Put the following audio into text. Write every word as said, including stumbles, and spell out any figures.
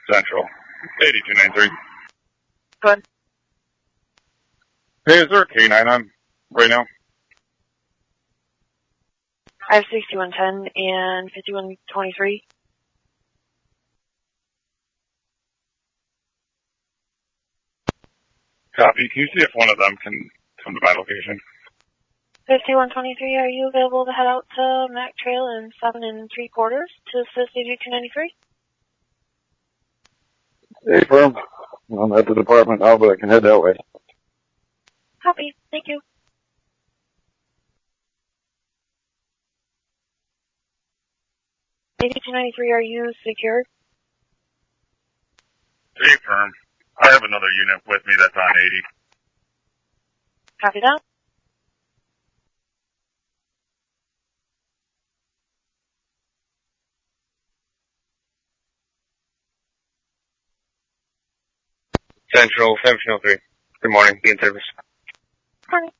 Central, eighty-two ninety-three. Go ahead. Hey, is there a K nine on right now? I have sixty-one ten and fifty-one twenty-three. Copy. Can you see if one of them can come to my location? fifty-one twenty-three, are you available to head out to Mac Trail in seven and three quarters to assist eighty-two ninety-three? Hey, firm. I'm at the department now, but I can head that way. Copy. Thank you. eighty-two ninety-three, are you secured? Hey, firm. I have another unit with me that's on eighty. Copy that. Central, seventeen oh three. Good morning. Be in service. Morning.